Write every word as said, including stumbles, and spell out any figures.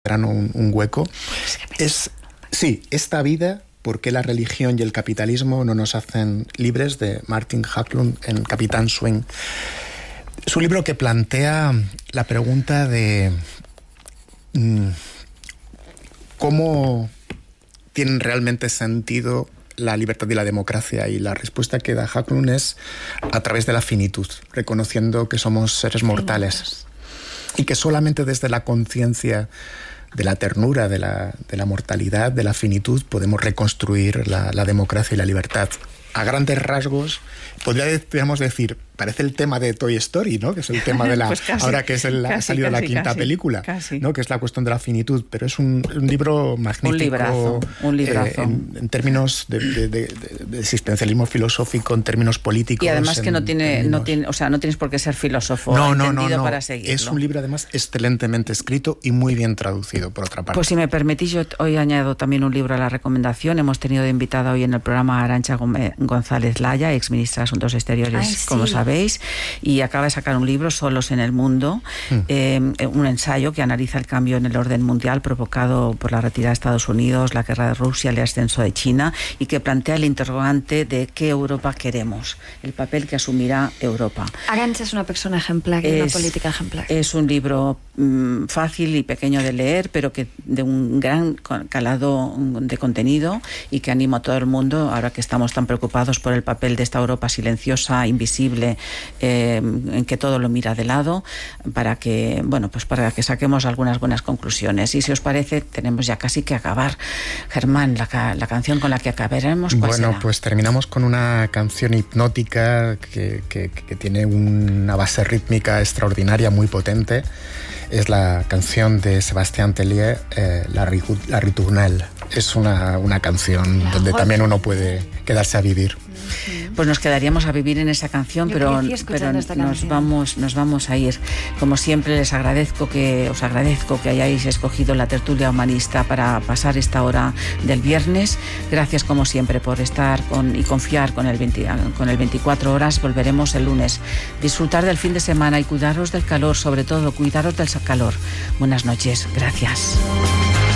un, un hueco. Es, sí, esta vida, ¿por qué la religión y el capitalismo no nos hacen libres?, de Martin Haklund en Capitán Swing. Es un libro que plantea la pregunta de mmm, cómo tienen realmente sentido la libertad y la democracia, y la respuesta que da Haklund es a través de la finitud, reconociendo que somos seres mortales y que solamente desde la conciencia de la ternura, de la, de la mortalidad, de la finitud, podemos reconstruir la, la democracia y la libertad. A grandes rasgos, podríamos decir, parece el tema de Toy Story, ¿no? Que es el tema de la... pues casi, ahora que es el, casi, ha salido casi, la quinta casi, película, casi. ¿no? Que es la cuestión de la finitud, pero es un, un libro magnífico. Un librazo, un librazo. Eh, en, en términos de, de, de, de existencialismo filosófico, en términos políticos. Y además que no tiene, términos... no tiene, o sea, no tienes por qué ser filósofo no, no, no, no. para seguirlo. Es un libro además excelentemente escrito y muy bien traducido, por otra parte. Pues si me permitís, yo hoy añado también un libro a la recomendación. Hemos tenido de invitada hoy en el programa a Arantxa González Laya, ex ministra de Asuntos Exteriores, Ay, sí. como sabéis, y acaba de sacar un libro, Solos en el Mundo, mm. eh, un ensayo que analiza el cambio en el orden mundial provocado por la retirada de Estados Unidos, la guerra de Rusia, el ascenso de China, y que plantea el interrogante de qué Europa queremos, el papel que asumirá Europa. Arantxa es una persona ejemplar, es, una política ejemplar. Es un libro mmm, fácil y pequeño de leer, pero que de un gran calado de contenido, y que animo a todo el mundo, ahora que estamos tan preocupados por el papel de esta Europa silenciosa, invisible, eh, en que todo lo mira de lado, para que, bueno, pues para que saquemos algunas buenas conclusiones. Y si os parece, tenemos ya casi que acabar. Germán, la, la canción con la que acabaremos, ¿cuál Bueno, será? Pues terminamos con una canción hipnótica que, que, que tiene una base rítmica extraordinaria, muy potente. Es la canción de Sébastien Tellier, eh, La, la Ritournelle. Es una, una canción la donde también uno puede quedarse a vivir. Pues nos quedaríamos a vivir en esa canción, Yo pero, pero esta nos canción. vamos nos vamos a ir. Como siempre, les agradezco que os agradezco que hayáis escogido la tertulia humanista para pasar esta hora del viernes. Gracias, como siempre, por estar con, y confiar con el, veinte, con el veinticuatro horas. Volveremos el lunes. Disfrutar del fin de semana y cuidaros del calor, sobre todo cuidaros del calor. Buenas noches. Gracias.